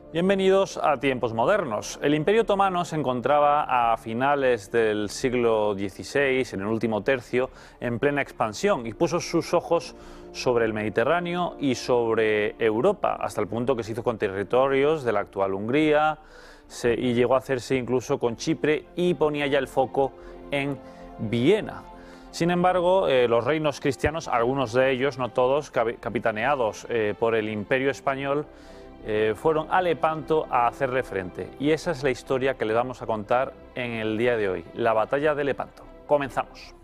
Bienvenidos a tiempos modernos. El Imperio Otomano se encontraba a finales del siglo XVI, en el último tercio, en plena expansión y puso sus ojos sobre el Mediterráneo y sobre Europa, hasta el punto que se hizo con territorios de la actual Hungría y llegó a hacerse incluso con Chipre y ponía ya el foco en Viena. Sin embargo, los reinos cristianos, algunos de ellos, no todos, capitaneados por el Imperio Español, fueron a Lepanto a hacerle frente. Y esa es la historia que les vamos a contar en el día de hoy, la batalla de Lepanto. Comenzamos.